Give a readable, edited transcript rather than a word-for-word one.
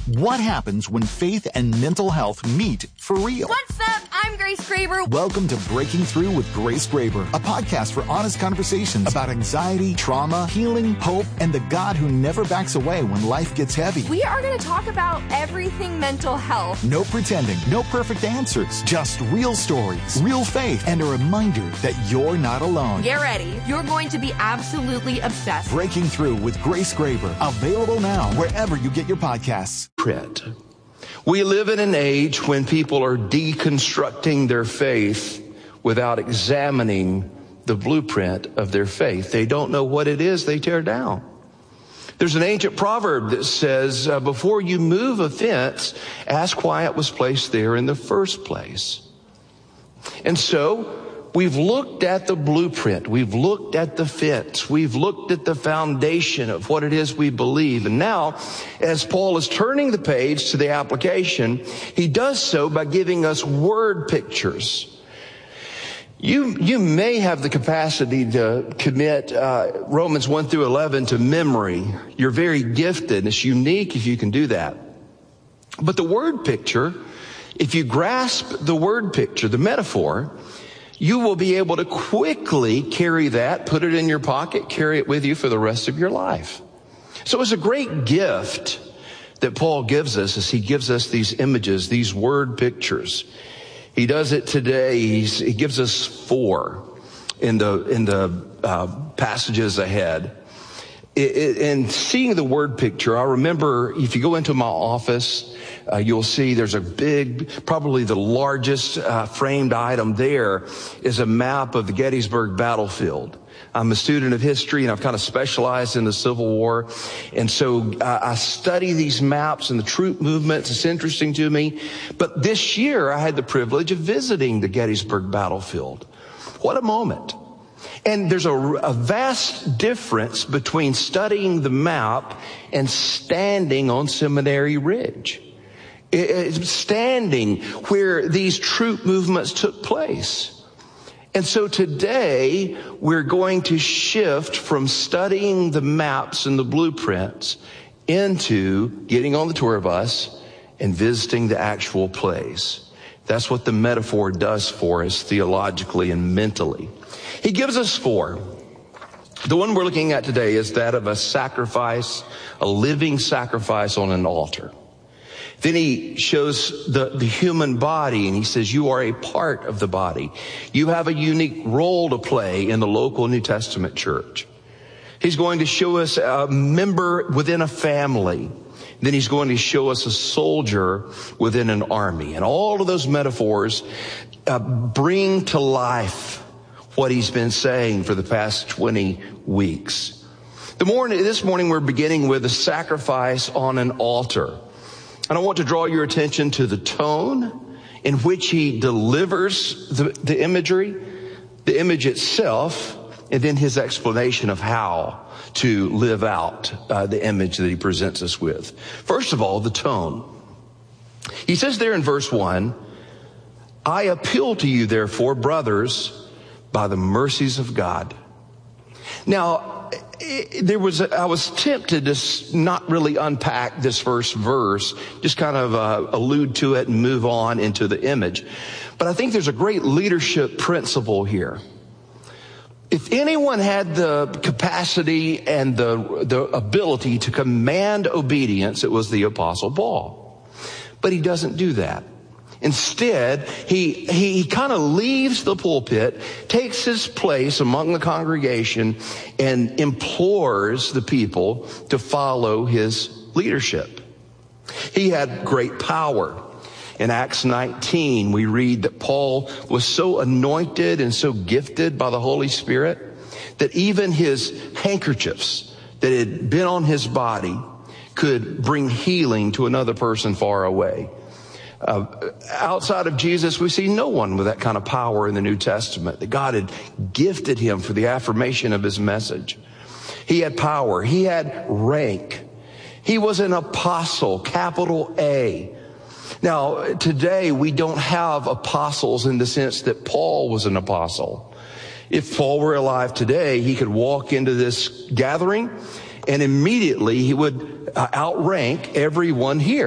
What happens when faith and mental health meet for real? What's up? I'm Grace Graber. Welcome to Breaking Through with Grace Graber, a podcast for honest conversations about anxiety, trauma, healing, hope, and the God who never backs away when life gets heavy. We are going to talk about everything mental health. No pretending, no perfect answers, just real stories, real faith, and a reminder that you're not alone. Get ready. You're going to be absolutely obsessed. Breaking Through with Grace Graber, available now wherever you get your podcasts. We live in an age when people are deconstructing their faith without examining the blueprint of their faith. They don't know what it is they tear down. There's an ancient proverb that says, before you move a fence, ask why it was placed there in the first place. And so we've looked at the blueprint. We've looked at the fence. We've looked at the foundation of what it is we believe. And now, as Paul is turning the page to the application, he does so by giving us word pictures. You may have the capacity to commit Romans 1 through 11 to memory. You're very gifted. It's unique if you can do that. But the word picture, if you grasp the word picture, the metaphor, you will be able to quickly carry that, put it in your pocket, carry it with you for the rest of your life. So it's a great gift that Paul gives us as he gives us these images, these word pictures. He does it today. He gives us 4 in the passages ahead. And seeing the word picture, I remember if you go into my office, you'll see there's a big, probably the largest framed item there is a map of the Gettysburg battlefield. I'm a student of history and I've kind of specialized in the Civil War. And so I study these maps and the troop movements. It's interesting to me. But this year I had the privilege of visiting the Gettysburg battlefield. What a moment. And there's a vast difference between studying the map and standing on Seminary Ridge. Standing where these troop movements took place. And so today we're going to shift from studying the maps and the blueprints into getting on the tour bus and visiting the actual place. That's what the metaphor does for us theologically and mentally. He gives us 4. The one we're looking at today is that of a sacrifice, a living sacrifice on an altar. Then he shows the human body and he says, you are a part of the body. You have a unique role to play in the local New Testament church. He's going to show us a member within a family. Then he's going to show us a soldier within an army. And all of those metaphors bring to life what he's been saying for the past 20 weeks. This morning we're beginning with a sacrifice on an altar. And I want to draw your attention to the tone in which he delivers the imagery, the image itself, and then his explanation of how to live out the image that he presents us with. First of all, the tone. He says there in verse 1, I appeal to you, therefore, brothers, by the mercies of God. Now, I was tempted to not really unpack this first verse, just kind of allude to it and move on into the image. But I think there's a great leadership principle here. If anyone had the capacity and the ability to command obedience, it was the Apostle Paul. But he doesn't do that. Instead, he kind of leaves the pulpit, takes his place among the congregation, and implores the people to follow his leadership. He had great power. In Acts 19, we read that Paul was so anointed and so gifted by the Holy Spirit that even his handkerchiefs that had been on his body could bring healing to another person far away. Outside of Jesus, we see no one with that kind of power in the New Testament, that God had gifted him for the affirmation of his message. He had power. He had rank. He was an apostle, capital A. Now, today we don't have apostles in the sense that Paul was an apostle. If Paul were alive today, he could walk into this gathering and immediately he would outrank everyone here.